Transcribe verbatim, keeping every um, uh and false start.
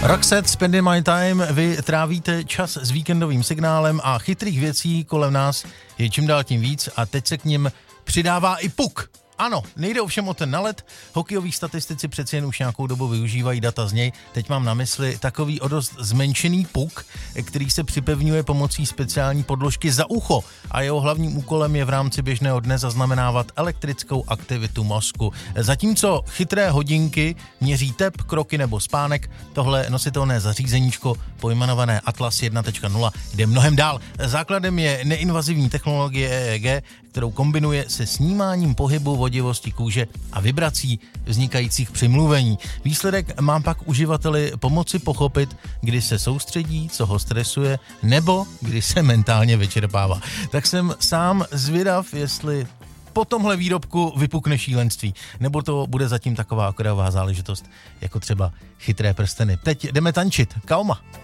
Roxette, Spending My Time, vy trávíte čas s víkendovým signálem a chytrých věcí kolem nás je čím dál tím víc a teď se k nim přidává i puk. Ano, nejde ovšem o ten nalet, hokejoví statistici přeci jen už nějakou dobu využívají data z něj. Teď mám na mysli takový o dost zmenšený puk, který se připevňuje pomocí speciální podložky za ucho a jeho hlavním úkolem je v rámci běžného dne zaznamenávat elektrickou aktivitu mozku. Zatímco chytré hodinky měří tep, kroky nebo spánek, tohle nositelné zařízeníčko pojmenované Atlas jedna tečka nula jde mnohem dál. Základem je neinvazivní technologie E E G, kterou kombinuje se snímáním pohybu vodivosti kůže a vibrací vznikajících při mluvení. Výsledek má pak uživateli pomoci pochopit, kdy se soustředí, co ho stresuje, nebo kdy se mentálně vyčerpává. Tak jsem sám zvědav, jestli po tomhle výrobku vypukne šílenství, nebo to bude zatím taková okrajová záležitost, jako třeba chytré prsteny. Teď jdeme tančit. Kaoma.